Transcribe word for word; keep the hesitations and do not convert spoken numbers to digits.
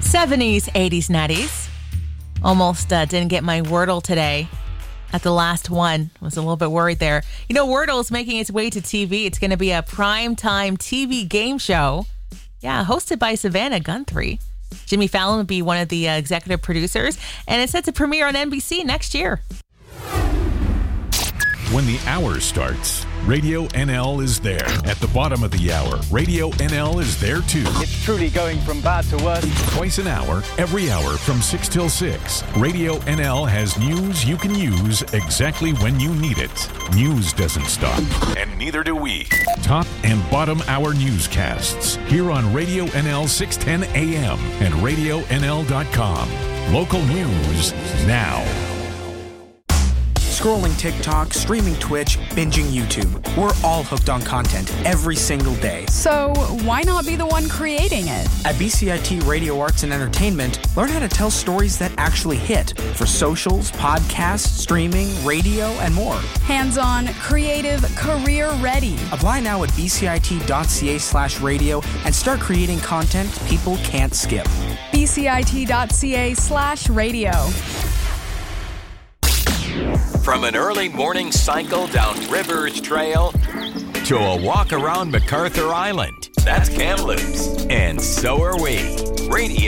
seventies, eighties, nineties. Almost uh, didn't get my Wordle today at the last one. Was a little bit worried there. You know, Wordle is making its way to T V. It's going to be a primetime T V game show. Yeah, hosted by Savannah Guthrie. Jimmy Fallon will be one of the uh, executive producers, and it's set to premiere on N B C next year. When the hour starts, Radio N L is there. At the bottom of the hour, Radio N L is there too. It's truly going from bad to worse. Twice an hour, every hour from six till six. Radio N L has news you can use exactly when you need it. News doesn't stop, and neither do we. Top and bottom hour newscasts here on Radio N L six ten A M and radio N L dot com. Local news now. Scrolling TikTok, streaming Twitch, binging YouTube. We're all hooked on content every single day. So why not be the one creating it? At B C I T Radio Arts and Entertainment, learn how to tell stories that actually hit for socials, podcasts, streaming, radio, and more. Hands-on, creative, career-ready. Apply now at bcit.ca slash radio and start creating content people can't skip. bcit.ca slash radio. From an early morning cycle down Rivers Trail to a walk around MacArthur Island. That's Kamloops. And so are we. Radio